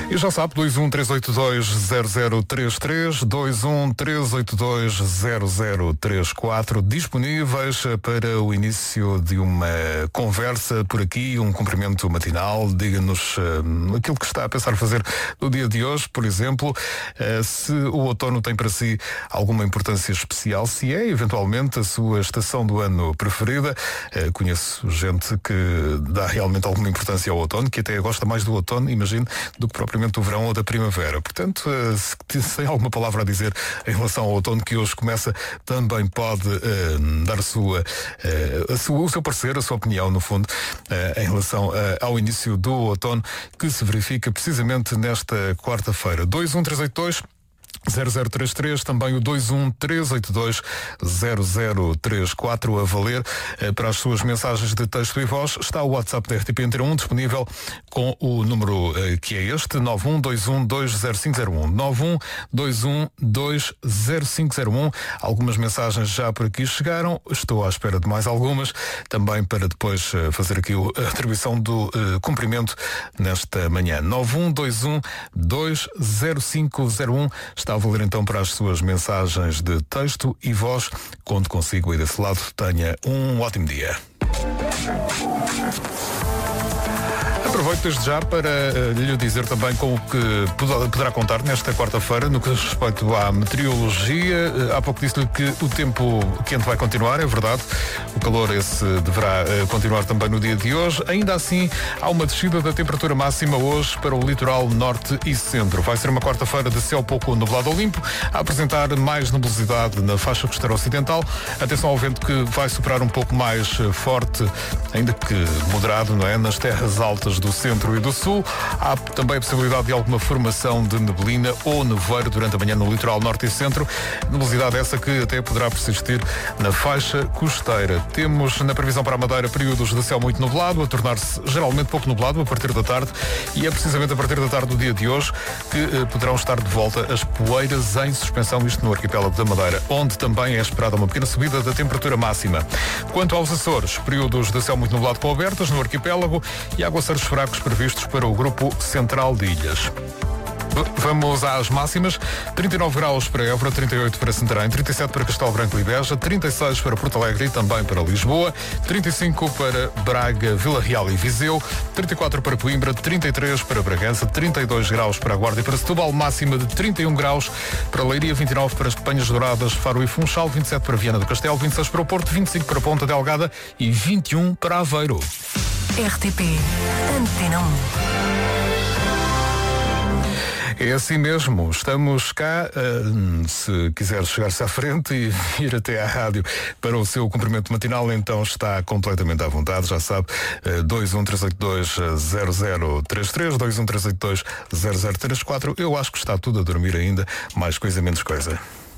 E já sabe, 213820033, 213820034, disponíveis para o início de uma conversa por aqui, um cumprimento matinal. Diga-nos aquilo que está a pensar fazer no dia de hoje, por exemplo, se o outono tem para si alguma importância especial, se é eventualmente a sua estação do ano preferida. Conheço gente que dá realmente alguma importância ao outono, que até gosta mais do outono, imagino, do que propriamente do verão ou da primavera. Portanto, se tem alguma palavra a dizer em relação ao outono que hoje começa, também pode dar o seu parecer, a sua opinião, no fundo, em relação ao início do outono, que se verifica precisamente nesta quarta-feira. 21382 0033, também o 213820034 a valer para as suas mensagens de texto e voz. Está o WhatsApp da RTP Antena 1 disponível com o número que é este, 912120501, 912120501. Algumas mensagens já por aqui chegaram, estou à espera de mais algumas, também para depois fazer aqui a atribuição do cumprimento nesta manhã. 9120501 está a valer então para as suas mensagens de texto e voz. Conto consigo aí desse lado. Tenha um ótimo dia. Aproveito desde já para lhe dizer também com o que poderá contar nesta quarta-feira no que diz respeito à meteorologia. Há pouco disse-lhe que o tempo quente vai continuar, é verdade. O calor esse deverá continuar também no dia de hoje. Ainda assim, há uma descida da temperatura máxima hoje para o litoral norte e centro. Vai ser uma quarta-feira de céu pouco nublado ou limpo, a apresentar mais nebulosidade na faixa costeira ocidental. Atenção ao vento que vai superar um pouco mais forte, ainda que moderado, não é? Nas terras altas do centro e do sul. Há também a possibilidade de alguma formação de neblina ou nevoeiro durante a manhã no litoral norte e centro. Nebulosidade essa que até poderá persistir na faixa costeira. Temos na previsão para a Madeira períodos de céu muito nublado, a tornar-se geralmente pouco nublado a partir da tarde, e é precisamente a partir da tarde do dia de hoje que poderão estar de volta as poeiras em suspensão, isto no arquipélago da Madeira, onde também é esperada uma pequena subida da temperatura máxima. Quanto aos Açores, períodos de céu muito nublado com abertas no arquipélago e aguaceiros fracos previstos para o grupo central de ilhas. Vamos às máximas. 39 graus para Évora, 38 para Santarém, 37 para Castelo Branco e Beja, 36 para Porto Alegre e também para Lisboa, 35 para Braga, Vila Real e Viseu, 34 para Coimbra, 33 para Bragança, 32 graus para a Guarda e para Setúbal, máxima de 31 graus para Leiria, 29 para Espanhas Douradas, Faro e Funchal, 27 para Viana do Castelo, 26 para o Porto, 25 para Ponta Delgada e 21 para Aveiro. RTP Antena 1. É assim mesmo, estamos cá, se quiser chegar-se à frente e ir até à rádio para o seu cumprimento matinal, então está completamente à vontade, já sabe, 213820033, 213820034, eu acho que está tudo a dormir ainda, mais coisa menos coisa.